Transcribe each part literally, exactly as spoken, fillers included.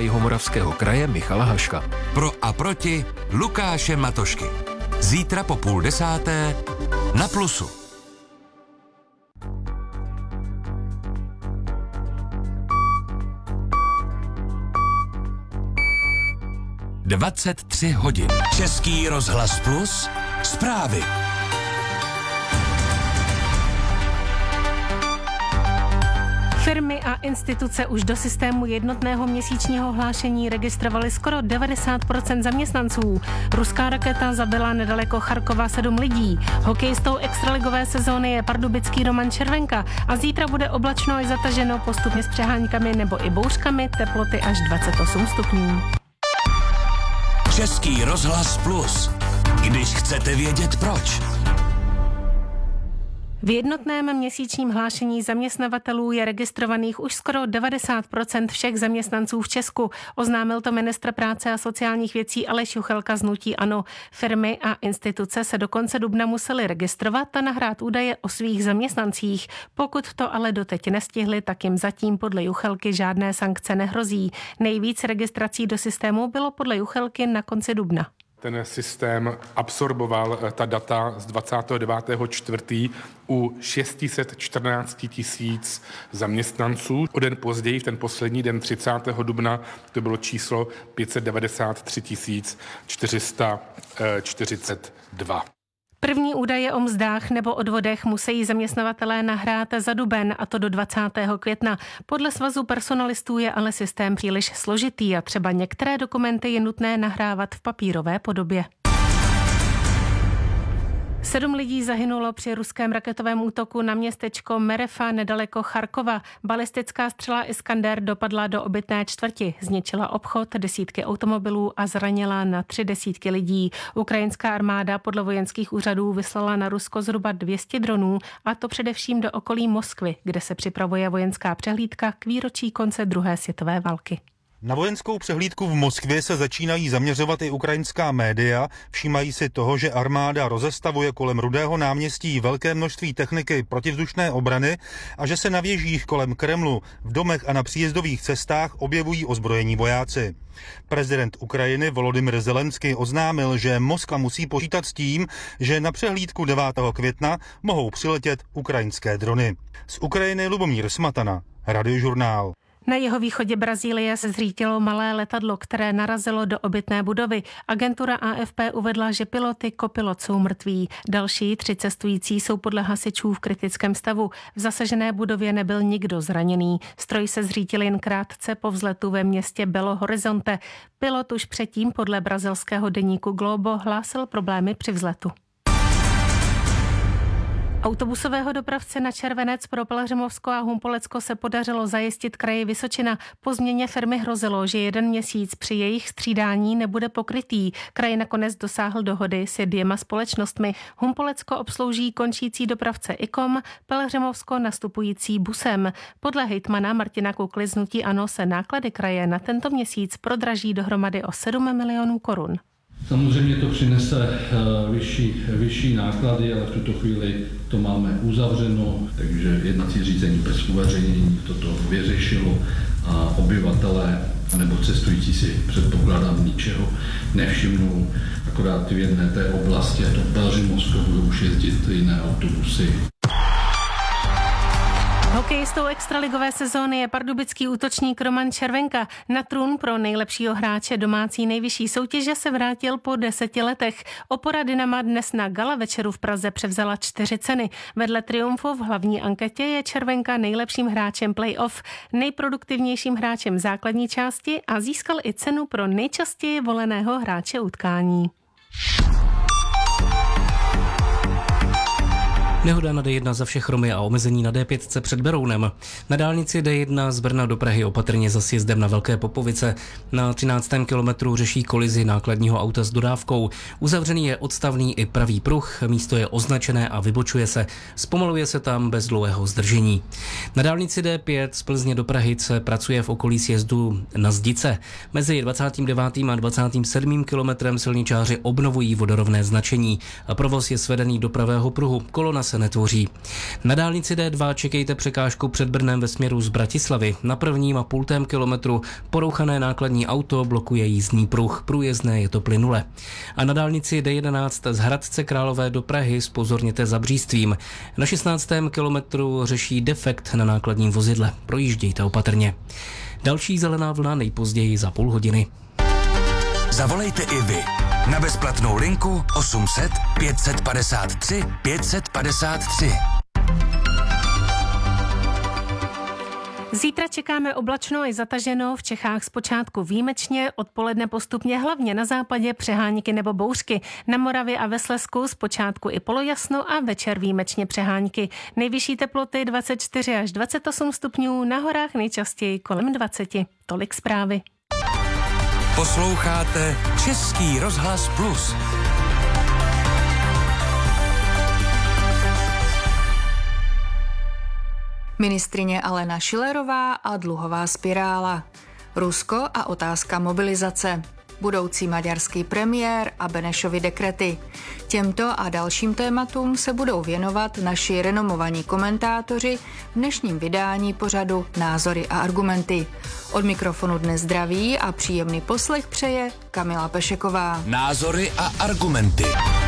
Jihomoravského kraje Michala Haška. Pro a proti Lukáše Matošky. Zítra po půl desáté na Plusu. dvacet tři hodin. Český rozhlas Plus. Zprávy. Firmy a instituce už do systému jednotného měsíčního hlášení registrovaly skoro devadesát procent zaměstnanců. Ruská raketa zabila nedaleko Charkova sedm lidí. Hokejistou extraligové sezóny je pardubický Roman Červenka a zítra bude oblačno až zataženo, postupně s přeháňkami nebo i bouřkami, teploty až dvacet osm stupňů. Český rozhlas Plus. Když chcete vědět proč. V jednotném měsíčním hlášení zaměstnavatelů je registrovaných už skoro devadesát procent všech zaměstnanců v Česku. Oznámil to ministr práce a sociálních věcí Aleš Juchelka z hnutí ANO. Firmy a instituce se do konce dubna musely registrovat a nahrát údaje o svých zaměstnancích. Pokud to ale doteď nestihli, tak jim zatím podle Juchelky žádné sankce nehrozí. Nejvíc registrací do systému bylo podle Juchelky na konci dubna. Ten systém absorboval ta data z dvacátého devátého čtvrtého u šest set čtrnáct tisíc zaměstnanců. O den později, v ten poslední den třicátého dubna, to bylo číslo pět set devadesát tři tisíc čtyři sta čtyřicet dva. První údaje o mzdách nebo odvodech musí zaměstnavatelé nahrát za duben, a to do dvacátého května. Podle Svazu personalistů je ale systém příliš složitý a třeba některé dokumenty je nutné nahrávat v papírové podobě. Sedm lidí zahynulo při ruském raketovém útoku na městečko Merefa nedaleko Charkova. Balistická střela Iskander dopadla do obytné čtvrti, zničila obchod, desítky automobilů a zranila na tři desítky lidí. Ukrajinská armáda podle vojenských úřadů vyslala na Rusko zhruba dvě stě dronů, a to především do okolí Moskvy, kde se připravuje vojenská přehlídka k výročí konce druhé světové války. Na vojenskou přehlídku v Moskvě se začínají zaměřovat i ukrajinská média. Všímají si toho, že armáda rozestavuje kolem Rudého náměstí velké množství techniky protivzdušné obrany a že se na věžích kolem Kremlu, v domech a na příjezdových cestách objevují ozbrojení vojáci. Prezident Ukrajiny Volodymyr Zelenský oznámil, že Moskva musí počítat s tím, že na přehlídku devátého května mohou přiletět ukrajinské drony. Z Ukrajiny Lubomír Smatana, Radiožurnál. Na jihovýchodě Brazílie se zřítilo malé letadlo, které narazilo do obytné budovy. Agentura A F P uvedla, že pilot i kopilot jsou mrtví. Další tři cestující jsou podle hasičů v kritickém stavu. V zasažené budově nebyl nikdo zraněný. Stroj se zřítil jen krátce po vzletu ve městě Belo Horizonte. Pilot už předtím podle brazilského deníku Globo hlásil problémy při vzletu. Autobusového dopravce na Červenec pro Pelhřimovsko a Humpolecko se podařilo zajistit kraji Vysočina. Po změně firmy hrozilo, že jeden měsíc při jejich střídání nebude pokrytý. Kraj nakonec dosáhl dohody s dvěma společnostmi. Humpolecko obslouží končící dopravce Ikom, Pelhřimovsko nastupující busem. Podle hejtmana Martina Kukly z hnutí ANO se náklady kraje na tento měsíc prodraží dohromady o sedm milionů korun. Samozřejmě to přinese vyšší, vyšší náklady, ale v tuto chvíli to máme uzavřeno, takže jednací řízení bez uveřejnění toto vyřešilo a obyvatelé nebo cestující si předpokládám ničeho nevšimnou, akorát v jedné té oblasti, a to Pelhřimovsko, budou už jezdit jiné autobusy. Hokejistou extraligové sezóny je pardubický útočník Roman Červenka. Na trůn pro nejlepšího hráče domácí nejvyšší soutěže se vrátil po deseti letech. Opora Dynama dnes na gala večeru v Praze převzala čtyři ceny. Vedle triumfu v hlavní anketě je Červenka nejlepším hráčem playoff, nejproduktivnějším hráčem základní části a získal i cenu pro nejčastěji voleného hráče utkání. Nehoda na D jedna za vše chromy a omezení na D pět před Berounem. Na dálnici D jedna z Brna do Prahy opatrně za sjezdem na Velké Popovice. Na třináctém kilometru řeší kolizi nákladního auta s dodávkou. Uzavřený je odstavný i pravý pruh, místo je označené a vybočuje se. Zpomaluje se tam bez dlouhého zdržení. Na dálnici D pět z Plzně do Prahy se pracuje v okolí sjezdu na Zdice. Mezi dvacátým devátým a dvacátým sedmým kilometrem silničáři obnovují vodorovné značení. A provoz je svedený do pravého pruhu. Kolona se se netvoří. Na dálnici D dva čekejte překážku před Brnem ve směru z Bratislavy. Na prvním a půltém kilometru porouchané nákladní auto blokuje jízdní pruh. Průjezdné je to plynule. A na dálnici D jedenáct z Hradce Králové do Prahy zpozorněte Zabřístvím. Na šestnáctém kilometru řeší defekt na nákladním vozidle. Projíždějte opatrně. Další zelená vlna nejpozději za půl hodiny. Zavolejte i vy na bezplatnou linku osm set pět set padesát tři pět set padesát tři. Zítra čekáme oblačno i zataženo, v Čechách zpočátku výjimečně, odpoledne postupně hlavně na západě přehánky nebo bouřky. Na Moravě a ve Slezsku zpočátku i polojasno a večer výjimečně přehánky. Nejvyšší teploty dvacet čtyři až dvacet osm stupňů, na horách nejčastěji kolem dvacet. Tolik zprávy. Posloucháte Český rozhlas Plus. Ministryně Alena Schillerová a dluhová spirála. Rusko a otázka mobilizace. Budoucí maďarský premiér a Benešovy dekrety. Těmto a dalším tématům se budou věnovat naši renomovaní komentátoři v dnešním vydání pořadu Názory a argumenty. Od mikrofonu dnes zdraví a příjemný poslech přeje Kamila Pešeková. Názory a argumenty.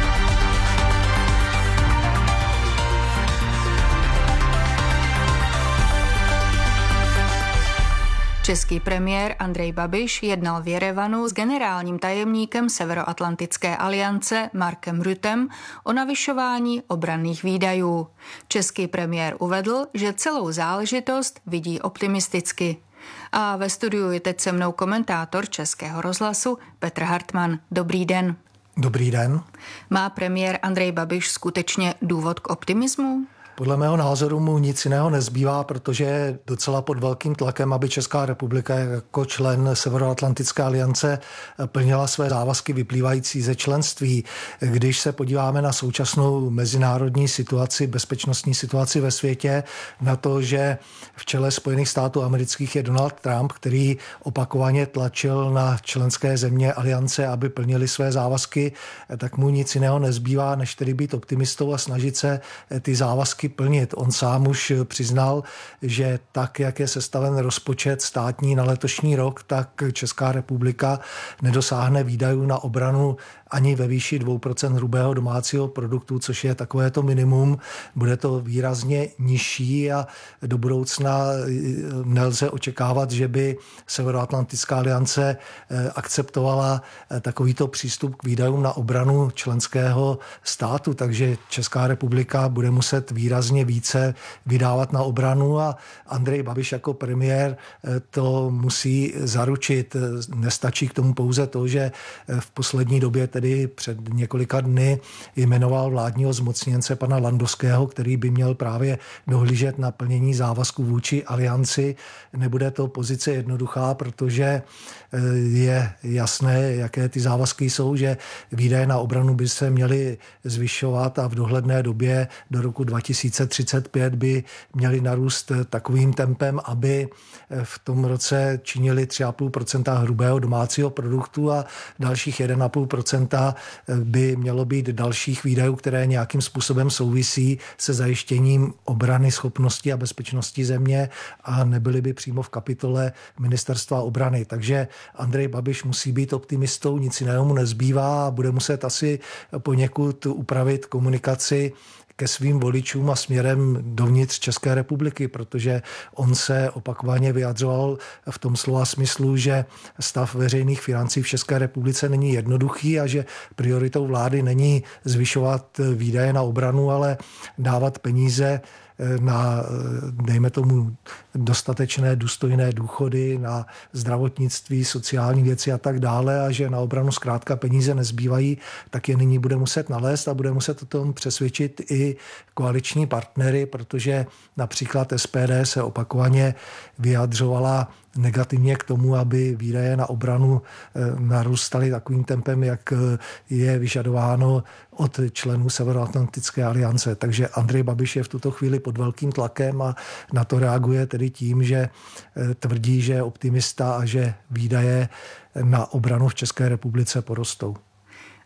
Český premiér Andrej Babiš jednal v Jerevanu s generálním tajemníkem Severoatlantické aliance Markem Ruttem o navyšování obranných výdajů. Český premiér uvedl, že celou záležitost vidí optimisticky. A ve studiu je teď se mnou komentátor Českého rozhlasu Petr Hartmann. Dobrý den. Dobrý den. Má premiér Andrej Babiš skutečně důvod k optimismu? Podle mého názoru mu nic jiného nezbývá, protože je docela pod velkým tlakem, aby Česká republika jako člen Severoatlantické aliance plnila své závazky vyplývající ze členství. Když se podíváme na současnou mezinárodní situaci, bezpečnostní situaci ve světě, na to, že v čele Spojených států amerických je Donald Trump, který opakovaně tlačil na členské země aliance, aby plnili své závazky, tak mu nic jiného nezbývá, než tedy být optimistou a snažit se ty závazky plnit. On sám už přiznal, že tak, jak je sestaven rozpočet státní na letošní rok, tak Česká republika nedosáhne výdajů na obranu ani ve výši dvě procenta hrubého domácího produktu, což je takovéto minimum. Bude to výrazně nižší a do budoucna nelze očekávat, že by Severoatlantická aliance akceptovala takovýto přístup k výdajům na obranu členského státu, takže Česká republika bude muset výrazně více vydávat na obranu a Andrej Babiš jako premiér to musí zaručit. Nestačí k tomu pouze to, že v poslední době tedy před několika dny jmenoval vládního zmocněnce pana Landovského, který by měl právě dohlížet na plnění závazků vůči alianci. Nebude to pozice jednoduchá, protože je jasné, jaké ty závazky jsou, že výdaje na obranu by se měly zvyšovat a v dohledné době do roku dva tisíce třicet pět by měly narůst takovým tempem, aby v tom roce činili tři celá pět procenta hrubého domácího produktu a dalších jedna celá pět procenta by mělo být dalších výdajů, které nějakým způsobem souvisí se zajištěním obrany, schopnosti a bezpečnosti země a nebyly by přímo v kapitole Ministerstva obrany. Takže Andrej Babiš musí být optimistou, nic jiného mu nezbývá a bude muset asi poněkud upravit komunikaci ke svým voličům a směrem dovnitř České republiky, protože on se opakovaně vyjadřoval v tom slova smyslu, že stav veřejných financí v České republice není jednoduchý a že prioritou vlády není zvyšovat výdaje na obranu, ale dávat peníze na, dejme tomu, dostatečné důstojné důchody, na zdravotnictví, sociální věci a tak dále a že na obranu zkrátka peníze nezbývají, tak je nyní bude muset nalézt a bude muset o tom přesvědčit i koaliční partnery, protože například S P D se opakovaně vyjadřovala negativně k tomu, aby výdaje na obranu narůstaly takovým tempem, jak je vyžadováno od členů Severoatlantické aliance. Takže Andrej Babiš je v tuto chvíli pod velkým tlakem a na to reaguje tedy tím, že tvrdí, že je optimista a že výdaje na obranu v České republice porostou.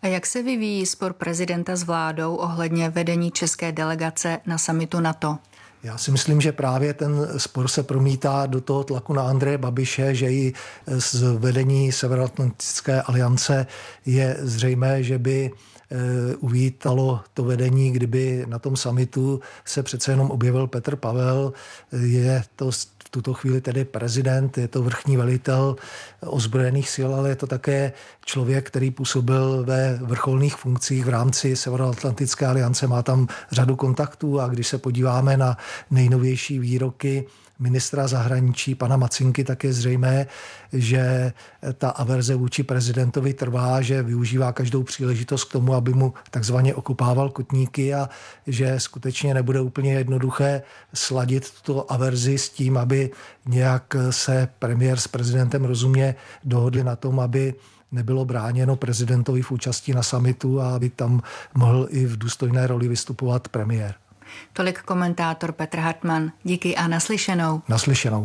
A jak se vyvíjí spor prezidenta s vládou ohledně vedení české delegace na summitu NATO? Já si myslím, že právě ten spor se promítá do toho tlaku na Andreje Babiše, že i z vedení Severoatlantické aliance je zřejmé, že by uvítalo to vedení, kdyby na tom summitu se přece jenom objevil Petr Pavel. Je to v tuto chvíli tedy prezident, je to vrchní velitel ozbrojených sil, ale je to také člověk, který působil ve vrcholných funkcích v rámci Severoatlantické aliance, má tam řadu kontaktů a když se podíváme na nejnovější výroky ministra zahraničí pana Macinky, tak je zřejmé, že ta averze vůči prezidentovi trvá, že využívá každou příležitost k tomu, aby mu takzvaně okopával kotníky a že skutečně nebude úplně jednoduché sladit tuto averzi s tím, aby nějak se premiér s prezidentem rozumně dohodli na tom, aby nebylo bráněno prezidentovi v účasti na summitu a aby tam mohl i v důstojné roli vystupovat premiér. Tolik komentátor Petr Hartmann. Díky a naslyšenou. Naslyšenou.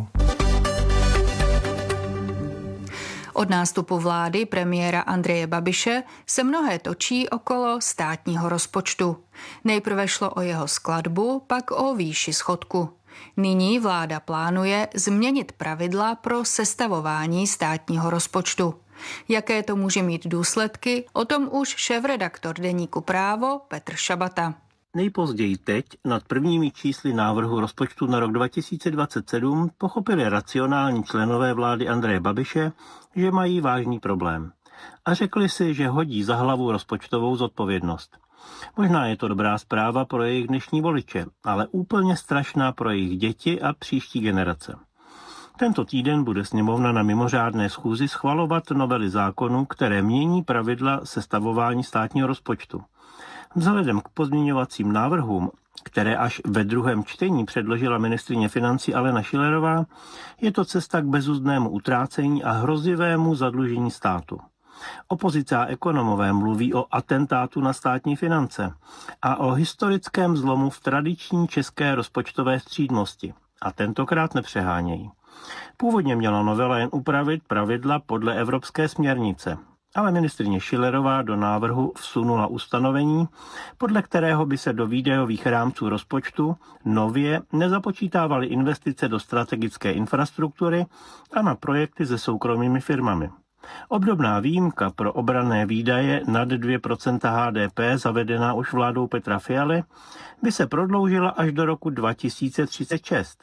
Od nástupu vlády premiéra Andreje Babiše se mnohé točí okolo státního rozpočtu. Nejprve šlo o jeho skladbu, pak o výši schodku. Nyní vláda plánuje změnit pravidla pro sestavování státního rozpočtu. Jaké to může mít důsledky, o tom už šéfredaktor deníku Právo Petr Šabata. Nejpozději teď nad prvními čísly návrhu rozpočtu na rok dva tisíce dvacet sedm pochopili racionální členové vlády Andreje Babiše, že mají vážný problém. A řekli si, že hodí za hlavu rozpočtovou zodpovědnost. Možná je to dobrá zpráva pro jejich dnešní voliče, ale úplně strašná pro jejich děti a příští generace. Tento týden bude sněmovna na mimořádné schůzi schvalovat novely zákonů, které mění pravidla sestavování státního rozpočtu. Vzhledem k pozměňovacím návrhům, které až ve druhém čtení předložila ministryně financí Alena Schillerová, je to cesta k bezuzdnému utrácení a hrozivému zadlužení státu. Opozice a ekonomové mluví o atentátu na státní finance a o historickém zlomu v tradiční české rozpočtové střídmosti. A tentokrát nepřehánějí. Původně měla novela jen upravit pravidla podle evropské směrnice, ale ministryně Schillerová do návrhu vsunula ustanovení, podle kterého by se do výdajových rámců rozpočtu nově nezapočítávaly investice do strategické infrastruktury a na projekty se soukromými firmami. Obdobná výjimka pro obranné výdaje nad dvě procenta H D P, zavedená už vládou Petra Fialy, by se prodloužila až do roku dva tisíce třicet šest.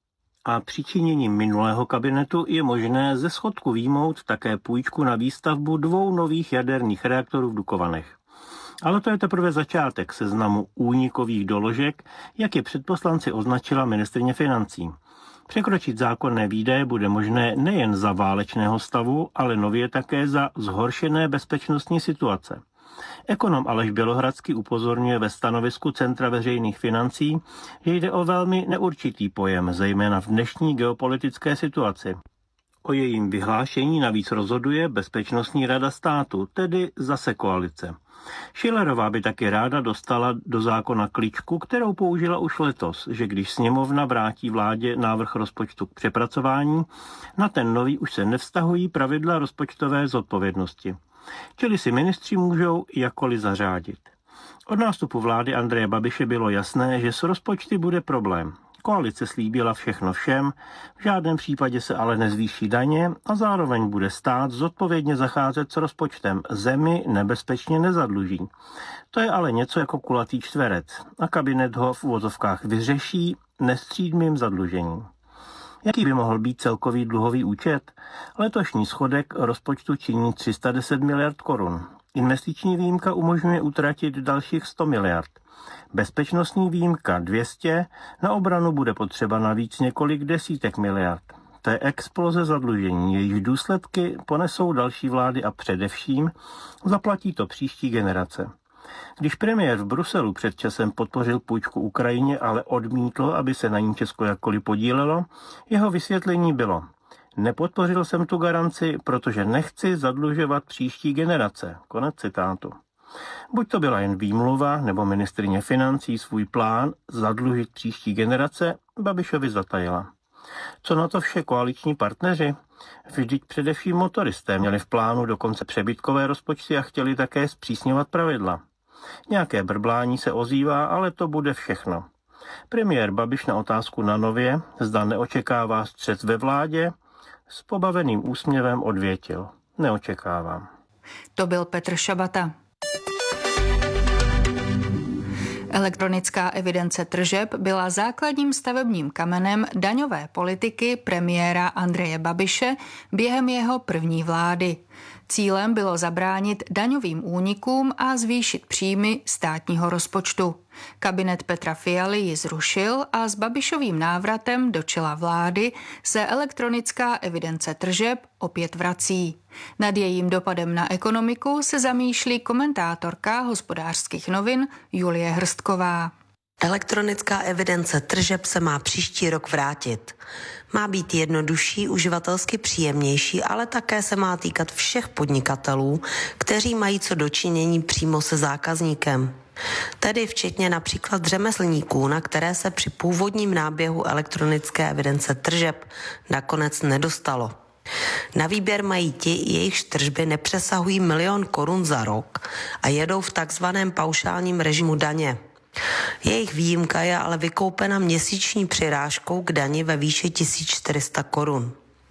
A přičiněním minulého kabinetu je možné ze schodku výjmout také půjčku na výstavbu dvou nových jaderných reaktorů v Dukovanech. Ale to je teprve začátek seznamu únikových doložek, jak je před poslanci označila ministryně financí. Překročit zákonné výdaje bude možné nejen za válečného stavu, ale nově také za zhoršené bezpečnostní situace. Ekonom Aleš Bělohradský upozorňuje ve stanovisku Centra veřejných financí, že jde o velmi neurčitý pojem, zejména v dnešní geopolitické situaci. O jejím vyhlášení navíc rozhoduje Bezpečnostní rada státu, tedy zase koalice. Schillerová by taky ráda dostala do zákona kličku, kterou použila už letos, že když sněmovna vrátí vládě návrh rozpočtu k přepracování, na ten nový už se nevztahují pravidla rozpočtové zodpovědnosti. Čili si ministři můžou jakkoliv zařádit. Od nástupu vlády Andreje Babiše bylo jasné, že s rozpočty bude problém. Koalice slíbila všechno všem, v žádném případě se ale nezvýší daně a zároveň bude stát zodpovědně zacházet s rozpočtem. Zemi nebezpečně nezadluží. To je ale něco jako kulatý čtverec a kabinet ho v uvozovkách vyřeší nestřídmým zadlužením. Jaký by mohl být celkový dluhový účet? Letošní schodek rozpočtu činí tři sta deset miliard korun. Investiční výjimka umožňuje utratit dalších sto miliard. Bezpečnostní výjimka dvě stě, na obranu bude potřeba navíc několik desítek miliard. To je exploze zadlužení, jejíž důsledky ponesou další vlády a především zaplatí to příští generace. Když premiér v Bruselu před časem podpořil půjčku Ukrajině, ale odmítl, aby se na ní Česko jakkoliv podílelo, jeho vysvětlení bylo: nepodpořil jsem tu garanci, protože nechci zadlužovat příští generace. Konec citátu. Buď to byla jen výmluva, nebo ministryně financí svůj plán zadlužit příští generace Babišovi zatajila. Co na to vše koaliční partneři? Vždyť především motoristé měli v plánu dokonce přebytkové rozpočty a chtěli také zpřísňovat pravidla. Nějaké brblání se ozývá, ale to bude všechno. Premiér Babiš na otázku na Nově, zda neočekává střet ve vládě, s pobaveným úsměvem odvětil. Neočekávám. To byl Petr Šabata. Elektronická evidence tržeb byla základním stavebním kamenem daňové politiky premiéra Andreje Babiše během jeho první vlády. Cílem bylo zabránit daňovým únikům a zvýšit příjmy státního rozpočtu. Kabinet Petra Fialy ji zrušil a s Babišovým návratem do čela vlády se elektronická evidence tržeb opět vrací. Nad jejím dopadem na ekonomiku se zamýšlí komentátorka Hospodářských novin Julie Hrstková. Elektronická evidence tržeb se má příští rok vrátit. Má být jednodušší, uživatelsky příjemnější, ale také se má týkat všech podnikatelů, kteří mají co dočinění přímo se zákazníkem. Tedy včetně například řemeslníků, na které se při původním náběhu elektronické evidence tržeb nakonec nedostalo. Na výběr mají ti, jejichž tržby nepřesahují milion korun za rok a jedou v takzvaném paušálním režimu daně. Jejich výjimka je ale vykoupena měsíční přirážkou k dani ve výši tisíc čtyři sta korun.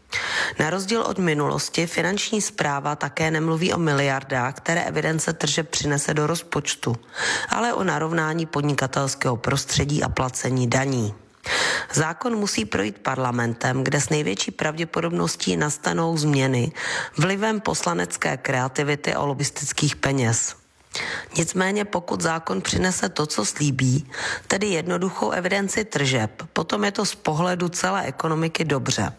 Na rozdíl od minulosti Finanční správa také nemluví o miliardách, které evidence tržeb přinese do rozpočtu, ale o narovnání podnikatelského prostředí a placení daní. Zákon musí projít parlamentem, kde s největší pravděpodobností nastanou změny vlivem poslanecké kreativity a lobistických peněz. Nicméně pokud zákon přinese to, co slíbí, tedy jednoduchou evidenci tržeb, potom je to z pohledu celé ekonomiky dobře.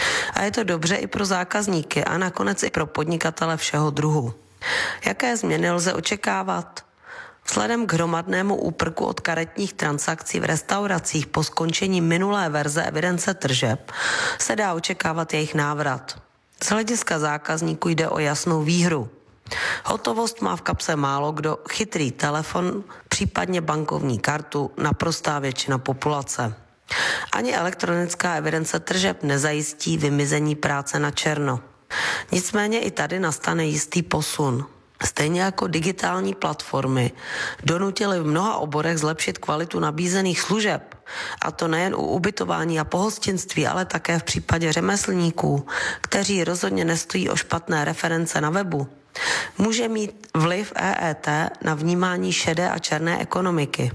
A je to dobře i pro zákazníky a nakonec i pro podnikatele všeho druhu. Jaké změny lze očekávat? Vzhledem k hromadnému úprku od karetních transakcí v restauracích po skončení minulé verze evidence tržeb se dá očekávat jejich návrat. Z hlediska zákazníků jde o jasnou výhru. Hotovost má v kapse málo kdo, chytrý telefon, případně bankovní kartu, naprostá většina populace. Ani elektronická evidence tržeb nezajistí vymizení práce na černo. Nicméně i tady nastane jistý posun. Stejně jako digitální platformy donutily v mnoha oborech zlepšit kvalitu nabízených služeb, a to nejen u ubytování a pohostinství, ale také v případě řemeslníků, kteří rozhodně nestojí o špatné reference na webu, může mít vliv E E T na vnímání šedé a černé ekonomiky.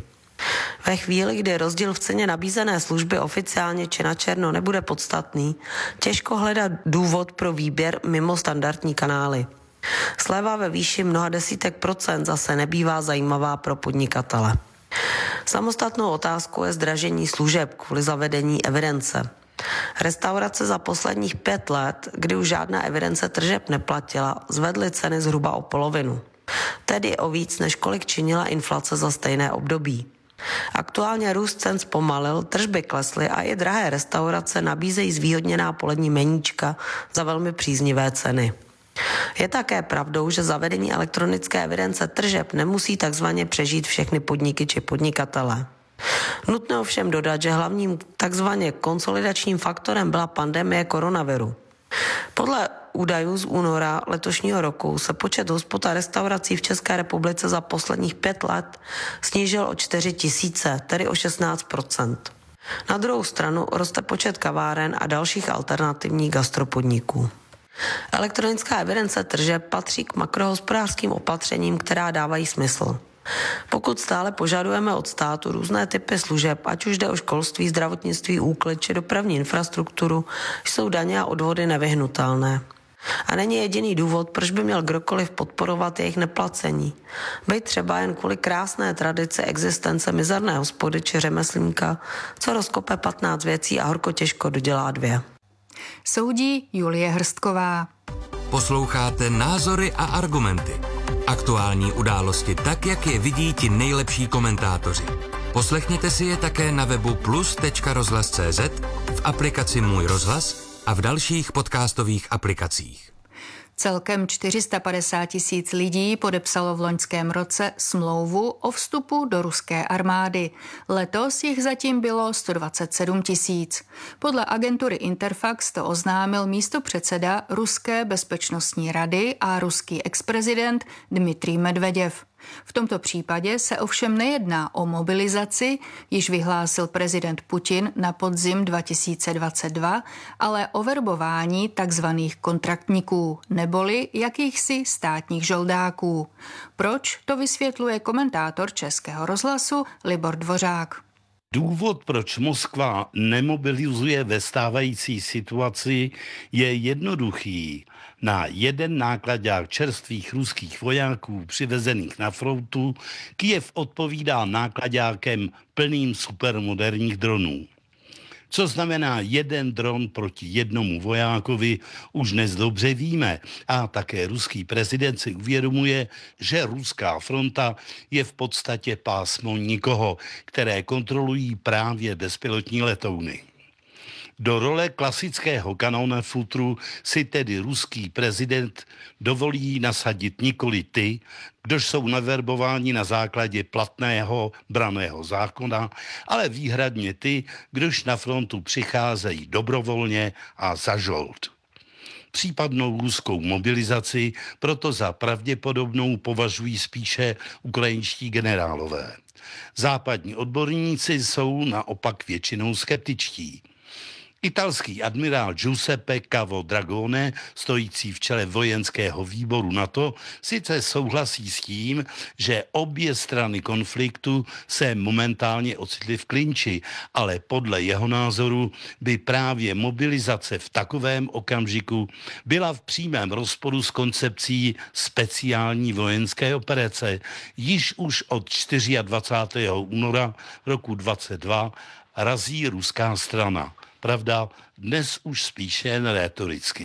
Ve chvíli, kdy rozdíl v ceně nabízené služby oficiálně či na černo nebude podstatný, těžko hledat důvod pro výběr mimo standardní kanály. Sleva ve výši mnoha desítek procent zase nebývá zajímavá pro podnikatele. Samostatnou otázkou je zdražení služeb kvůli zavedení evidence. Restaurace za posledních pět let, kdy už žádná evidence tržeb neplatila, zvedly ceny zhruba o polovinu. Tedy o víc, než kolik činila inflace za stejné období. Aktuálně růst cen zpomalil, tržby klesly a i drahé restaurace nabízejí zvýhodněná polední meníčka za velmi příznivé ceny. Je také pravdou, že zavedení elektronické evidence tržeb nemusí takzvaně přežít všechny podniky či podnikatele. Nutno ovšem dodat, že hlavním takzvaně konsolidačním faktorem byla pandemie koronaviru. Podle údajů z února letošního roku se počet hospod a restaurací v České republice za posledních pět let snížil o čtyři tisíce, tedy o šestnáct procent. Na druhou stranu roste počet kaváren a dalších alternativních gastropodniků. Elektronická evidence tržeb patří k makrohospodářským opatřením, která dávají smysl. Pokud stále požadujeme od státu různé typy služeb, ať už jde o školství, zdravotnictví, úklid či dopravní infrastrukturu, jsou daně a odvody nevyhnutelné. A není jediný důvod, proč by měl kdokoliv podporovat jejich neplacení. Byť třeba jen kvůli krásné tradici existence mizerné hospody či řemeslníka, co rozkope patnáct věcí a horko těžko dodělá dvě. Soudí Julie Hrstková. Posloucháte Názory a argumenty. Aktuální události tak, jak je vidí ti nejlepší komentátoři. Poslechněte si je také na webu plus tečka rozhlas tečka cé zet, v aplikaci Můj rozhlas a v dalších podcastových aplikacích. Celkem čtyři sta padesát tisíc lidí podepsalo v loňském roce smlouvu o vstupu do ruské armády. Letos jich zatím bylo sto dvacet sedm tisíc. Podle agentury Interfax to oznámil místopředseda Ruské bezpečnostní rady a ruský exprezident Dmitrij Medveděv. V tomto případě se ovšem nejedná o mobilizaci, již vyhlásil prezident Putin na podzim dva tisíce dvacet dva, ale o verbování takzvaných kontraktníků, neboli jakýchsi státních žoldáků. Proč, to vysvětluje komentátor Českého rozhlasu Libor Dvořák. Důvod, proč Moskva nemobilizuje ve stávající situaci, je jednoduchý. Na jeden náklaďák čerstvých ruských vojáků přivezených na frontu Kyjev odpovídá náklaďákem plným supermoderních dronů. Co znamená jeden dron proti jednomu vojákovi, už dnes dobře víme. A také ruský prezident si uvědomuje, že ruská fronta je v podstatě pásmo nikoho, které kontrolují právě bezpilotní letouny. Do role klasického kanóna futru si tedy ruský prezident dovolí nasadit nikoli ty, kdož jsou naverbováni na základě platného branného zákona, ale výhradně ty, kdož na frontu přicházejí dobrovolně a za žold. Případnou ruskou mobilizaci proto za pravděpodobnou považují spíše ukrajinští generálové. Západní odborníci jsou naopak většinou skeptičtí. Italský admirál Giuseppe Cavo Dragone, stojící v čele vojenského výboru NATO, sice souhlasí s tím, že obě strany konfliktu se momentálně ocitly v klinči, ale podle jeho názoru by právě mobilizace v takovém okamžiku byla v přímém rozporu s koncepcí speciální vojenské operace. Již už od dvacátého čtvrtého února roku dvacet dva razí ruská strana. Pravda, dnes už spíše jen rétoricky.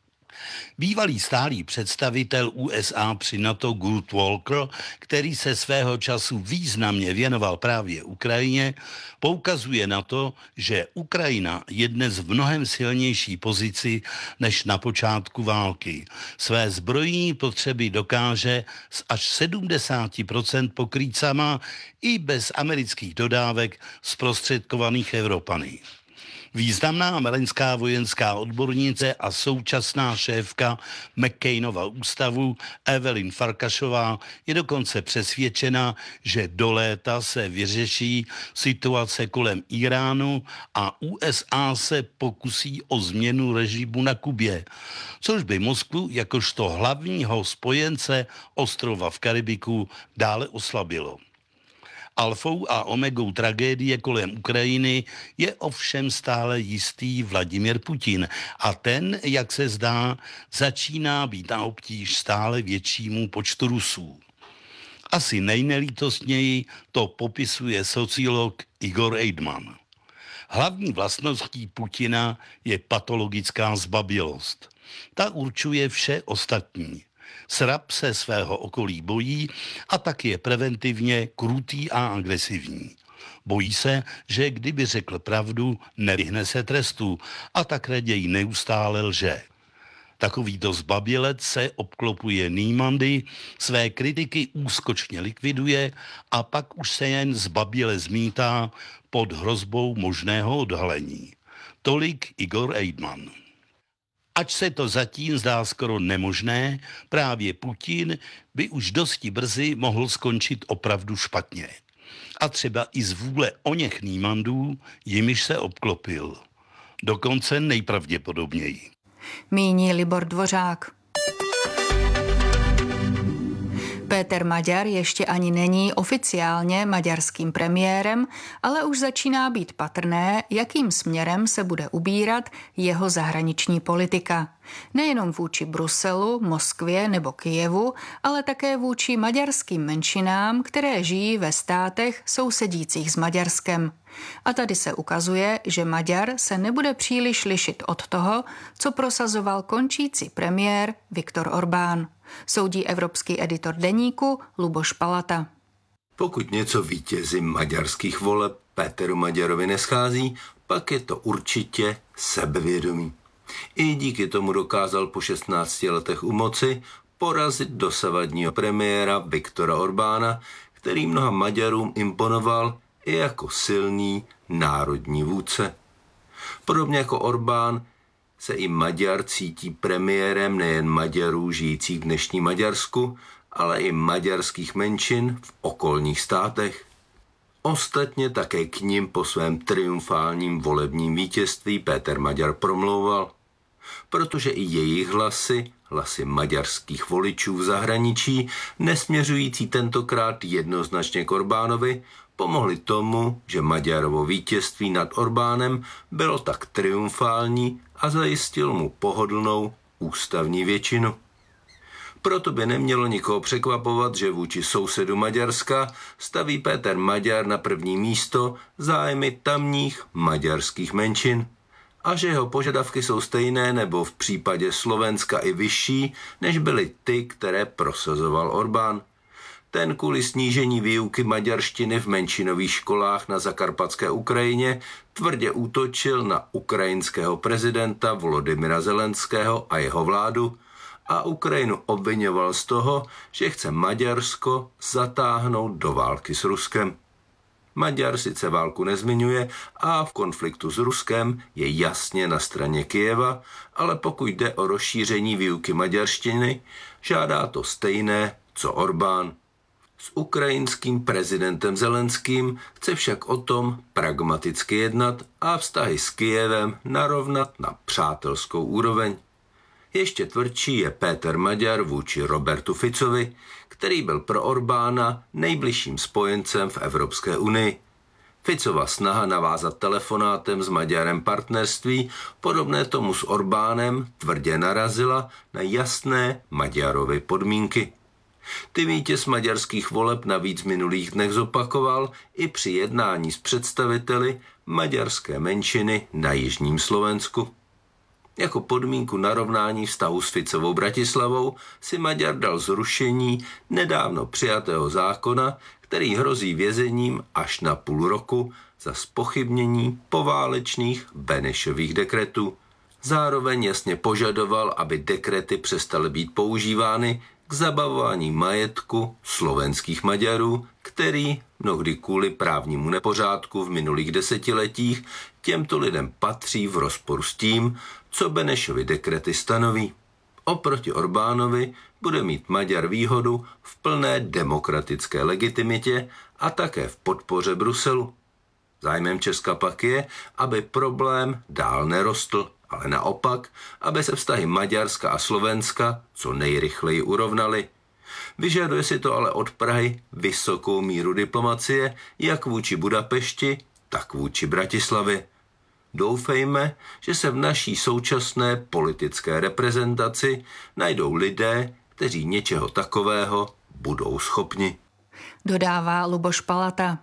Bývalý stálý představitel U S A při NATO Kurt Volker, který se svého času významně věnoval právě Ukrajině, poukazuje na to, že Ukrajina je dnes v mnohem silnější pozici než na počátku války. Své zbrojní potřeby dokáže s až sedmdesát procent pokrýt sama i bez amerických dodávek zprostředkovaných Evropany. Významná americká vojenská odbornice a současná šéfka McCainova ústavu Evelyn Farkašová je dokonce přesvědčena, že do léta se vyřeší situace kolem Iránu a U S A se pokusí o změnu režimu na Kubě, což by Moskvu jakožto hlavního spojence ostrova v Karibiku dále oslabilo. Alfou a omegou tragédie kolem Ukrajiny je ovšem stále jistý Vladimir Putin a ten, jak se zdá, začíná být na obtíž stále většímu počtu Rusů. Asi nejnelítostněji to popisuje sociolog Igor Eidman. Hlavní vlastností Putina je patologická zbabělost. Ta určuje vše ostatní. Srab se svého okolí bojí a tak je preventivně krutý a agresivní. Bojí se, že kdyby řekl pravdu, nevyhne se trestu a tak raději neustále lže. Takovýto zbabělec se obklopuje nýmandy, své kritiky úskočně likviduje a pak už se jen zbaběle zmítá pod hrozbou možného odhalení. Tolik Igor Eidman. Ač se to zatím zdá skoro nemožné, právě Putin by už dosti brzy mohl skončit opravdu špatně. A třeba i z vůle oněch nýmandů, jimiž se obklopil. Dokonce nejpravděpodobněji. Míní Libor Dvořák. Péter Maďar ještě ani není oficiálně maďarským premiérem, ale už začíná být patrné, jakým směrem se bude ubírat jeho zahraniční politika. Nejenom vůči Bruselu, Moskvě nebo Kyjevu, ale také vůči maďarským menšinám, které žijí ve státech sousedících s Maďarskem. A tady se ukazuje, že Maďar se nebude příliš lišit od toho, co prosazoval končící premiér Viktor Orbán. Soudí evropský editor deníku Luboš Palata. Pokud něco vítězi maďarských voleb Péteru Maďarovi neschází, pak je to určitě sebevědomí. I díky tomu dokázal po šestnácti letech u moci porazit dosavadního premiéra Viktora Orbána, který mnoha Maďarům imponoval i jako silný národní vůdce. Podobně jako Orbán se i Maďar cítí premiérem nejen Maďarů žijících v dnešní Maďarsku, ale i maďarských menšin v okolních státech. Ostatně také k nim po svém triumfálním volebním vítězství Péter Maďar promlouval, protože i jejich hlasy, hlasy maďarských voličů v zahraničí, nesměřující tentokrát jednoznačně k Orbánovi, pomohli tomu, že Maďarovo vítězství nad Orbánem bylo tak triumfální a zajistil mu pohodlnou ústavní většinu. Proto by nemělo nikoho překvapovat, že vůči sousedu Maďarska staví Péter Maďar na první místo zájmy tamních maďarských menšin a že jeho požadavky jsou stejné nebo v případě Slovenska i vyšší, než byly ty, které prosazoval Orbán. Ten kvůli snížení výuky maďarštiny v menšinových školách na zakarpatské Ukrajině tvrdě útočil na ukrajinského prezidenta Volodymyra Zelenského a jeho vládu a Ukrajinu obviňoval z toho, že chce Maďarsko zatáhnout do války s Ruskem. Maďar sice válku nezmiňuje a v konfliktu s Ruskem je jasně na straně Kyjeva, ale pokud jde o rozšíření výuky maďarštiny, žádá to stejné, co Orbán. S ukrajinským prezidentem Zelenským chce však o tom pragmaticky jednat a vztahy s Kyjevem narovnat na přátelskou úroveň. Ještě tvrdší je Péter Maďar vůči Robertu Ficovi, který byl pro Orbána nejbližším spojencem v Evropské unii. Ficova snaha navázat telefonátem s Maďarem partnerství, podobné tomu s Orbánem, tvrdě narazila na jasné Maďarovy podmínky. Ty vítěz maďarských voleb navíc v minulých dnech zopakoval i při jednání s představiteli maďarské menšiny na jižním Slovensku. Jako podmínku narovnání vztahu s Ficovou Bratislavou si Maďar dal zrušení nedávno přijatého zákona, který hrozí vězením až na půl roku za zpochybnění poválečných Benešových dekretů. Zároveň jasně požadoval, aby dekrety přestaly být používány k zabavování majetku slovenských Maďarů, který mnohdy kvůli právnímu nepořádku v minulých desetiletích těmto lidem patří v rozporu s tím, co Benešovy dekrety stanoví. Oproti Orbánovi bude mít Maďar výhodu v plné demokratické legitimitě a také v podpoře Bruselu. Zájmem Česka pak je, aby problém dál nerostl, ale naopak, aby se vztahy Maďarska a Slovenska co nejrychleji urovnaly. Vyžaduje si to ale od Prahy vysokou míru diplomacie, jak vůči Budapešti, tak vůči Bratislavě. Doufejme, že se v naší současné politické reprezentaci najdou lidé, kteří něčeho takového budou schopni. Dodává Luboš Palata.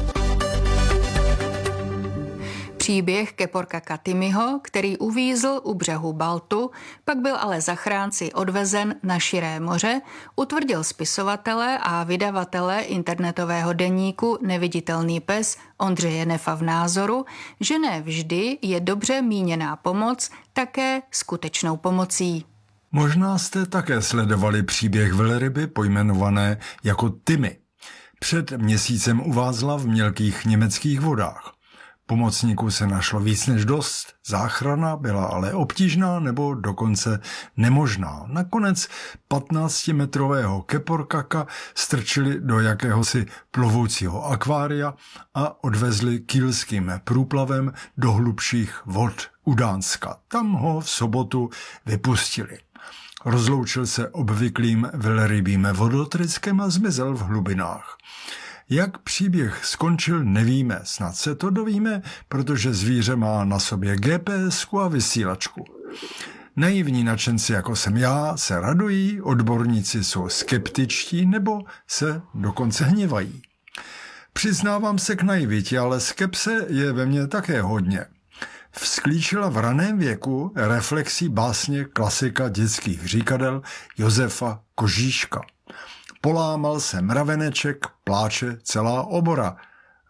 Příběh Keporka Katimiho, který uvízl u břehu Baltu, pak byl ale zachránci odvezen na širé moře, utvrdil spisovatele a vydavatele internetového deníku Neviditelný pes Ondřeje Nefa v názoru, že ne vždy je dobře míněná pomoc také skutečnou pomocí. Možná jste také sledovali příběh velryby pojmenované jako Timmy. Před měsícem uvázla v mělkých německých vodách. Pomocníků se našlo víc než dost, záchrana byla ale obtížná nebo dokonce nemožná. Nakonec patnáctimetrového keporkaka strčili do jakéhosi plovoucího akvária a odvezli kýlským průplavem do hlubších vod u Dánska. Tam ho v sobotu vypustili. Rozloučil se obvyklým velrybým vodotryskem a zmizel v hlubinách. Jak příběh skončil, nevíme, snad se to dovíme, protože zvíře má na sobě G P S ku a vysílačku. Naivní nadšenci, jako jsem já, se radují, odborníci jsou skeptičtí nebo se dokonce hněvají. Přiznávám se k naivitě, ale skepse je ve mně také hodně. Vzklíčila v raném věku reflexí básně klasika dětských říkadel Josefa Kožíška. Polámal se mraveneček, pláče celá obora.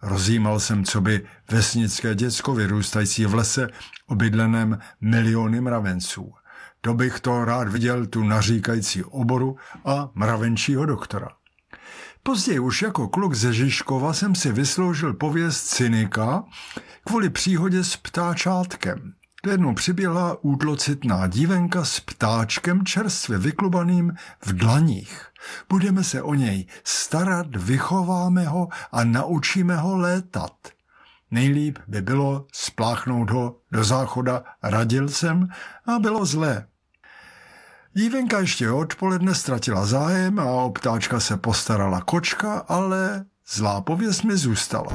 Rozjímal jsem, co by vesnické děcko vyrůstající v lese, obydleném miliony mravenců. To bych to rád viděl, tu naříkající oboru a mravenčího doktora. Později už jako kluk ze Žižkova jsem si vysloužil pověst cynika kvůli příhodě s ptáčátkem. Jednou přiběhla útlocitná dívenka s ptáčkem čerstvě vyklubaným v dlaních. Budeme se o něj starat, vychováme ho a naučíme ho létat. Nejlíp by bylo spláchnout ho do záchoda, radil jsem, a bylo zlé. Dívenka ještě odpoledne ztratila zájem a o ptáčka se postarala kočka, ale zlá pověst mi zůstala.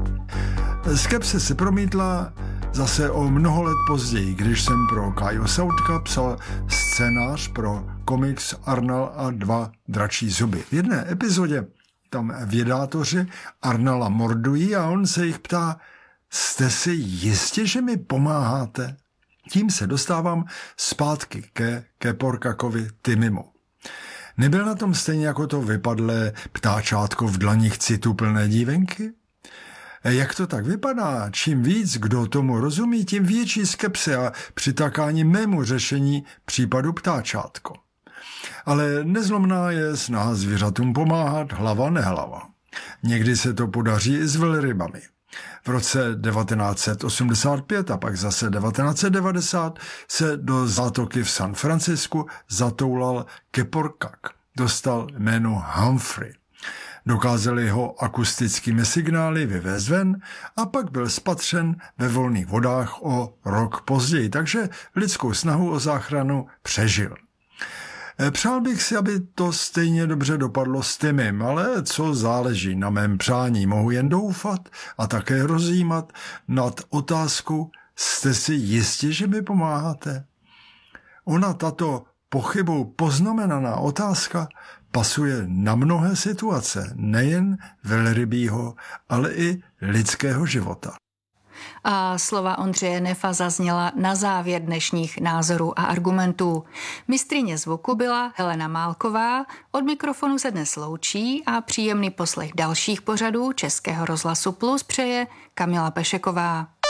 Skepse se promítla zase o mnoho let později, když jsem pro Kájo Sautka psal scénář pro komiks Arnal a dva dračí zuby. V jedné epizodě tam vědátoři Arnala mordují a on se jich ptá: jste si jistě, že mi pomáháte? Tím se dostávám zpátky ke Keporkakovi Timimu. Nebyl na tom stejně jako to vypadlé ptáčátko v dlaních citu plné dívenky? Jak to tak vypadá? Čím víc kdo tomu rozumí, tím větší skepse a přitakání mému řešení případu ptáčátko. Ale nezlomná je snaha zvířatům pomáhat, hlava nehlava. Někdy se to podaří i s velrybami. V roce devatenáct set osmdesát pět a pak zase devatenáct set devadesát se do zátoky v San Francisku zatoulal Keporkak. Dostal jméno Humphrey. Dokázali ho akustickými signály vyvést ven a pak byl spatřen ve volných vodách o rok později, takže lidskou snahu o záchranu přežil. Přál bych si, aby to stejně dobře dopadlo s Timem, ale co záleží na mém přání, mohu jen doufat a také rozjímat nad otázkou: jste si jistí, že mi pomáháte? Ona, tato pochybou poznamenaná otázka, pasuje na mnohé situace, nejen velrybího, ale i lidského života. A slova Ondřeje Nefa zazněla na závěr dnešních názorů a argumentů. Mistryně zvuku byla Helena Málková, od mikrofonu se dnes loučí a příjemný poslech dalších pořadů Českého rozhlasu Plus přeje Kamila Pešeková.